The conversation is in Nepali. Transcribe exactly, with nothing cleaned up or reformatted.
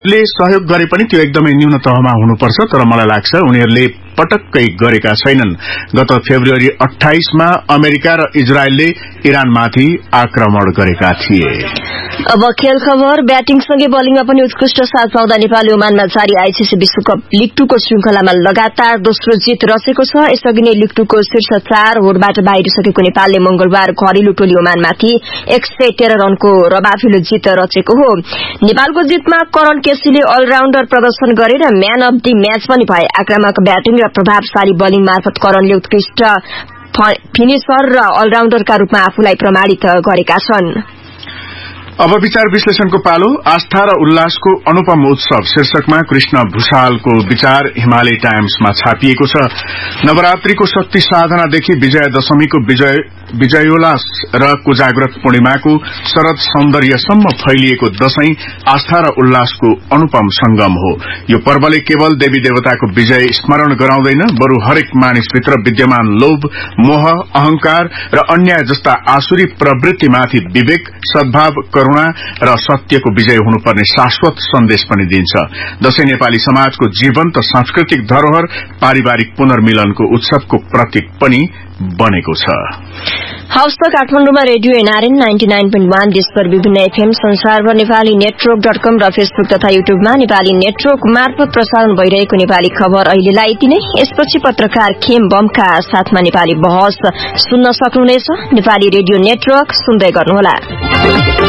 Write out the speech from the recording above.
ले सहयोग गरे पनि त्यो एकदमै न्यून तहमा हुनुपर्छ तर मलाई लाग्छ उनीहरूले पटक्कै गरेका छैनन्। गत फेब्रुअरी अट्ठाइसमा अमेरिका र इजरायलले इरानमाथि आक्रमण गरेका थिए। अब खेल खबर। ब्याटिङसँगै बलिङमा पनि उत्कृष्ट साथ पाउँदा नेपाली ओमानमा जारी आईसीसी विश्वकप लिग टू को श्रृंखलामा लगातार दोस्रो जित रचेको छ। यसअघि नै लिग टू को शीर्ष चार होडबाट बाहिरिसकेको नेपालले मंगलबार घरेलु टोली ओमानमाथि एक सय तेह्र रनको रबाफिलो जित रचेको हो। नेपालको जितमा करण केसीले अलराउण्डर प्रदर्शन गरेर म्यान अफ दी म्याच पनि भए। आक्रामक ब्याटिङ र प्रभावशाली बलिङ मार्फत करणले उत्कृष्ट फिनिशर र अलराउण्डरका रूपमा आफूलाई प्रमाणित गरेका छन्। अब विचार विश्लेषणको पालो। आस्था र उल्लासको अनुपम उत्सव शीर्षकमा कृष्ण भूषालको विचार हिमालय टाइम्समा छापिएको छ। नवरात्रिको शक्ति साधनादेखि विजया दशमीको विजय विजयोल्लास र कोजाग्रत पूर्णिमाको शरद सौन्दर्यसम्म फैलिएको दशैं आस्था र उल्लासको अनुपम संगम हो। यो पर्वले केवल देवी देवताको विजय स्मरण गराउँदैन, बरु हरेक मानिसभित्र विद्यमान लोभ, मोह, अहंकार र अन्याय जस्ता आसुरी प्रवृत्तिमाथि विवेक, सद्भाव, करुणा र सत्यको विजय हुनुपर्ने शाश्वत सन्देश पनि दिन्छ। दशैं नेपाली समाजको जीवन्त सांस्कृतिक धरोहर, पारिवारिक पुनर्मिलनको उत्सवको प्रतीक पनि बनेको छ। हाउस त काठमाडौँमा radio NRN ninety nine point one, देशभर विभिन्न एफएम, संसारभर नेपाली नेटवर्क डट कम र फेसबुक तथा युट्युबमा नेपाली नेटवर्क मार्फत प्रसारण भइरहेको नेपाली खबर अहिलेलाई यति नै। यसपछि पत्रकार खेम बमका साथमा नेपाली बहस सुन्न सक्नुहुनेछ। नेपाली रेडियो नेटवर्क सुन्दै गर्नुहोला।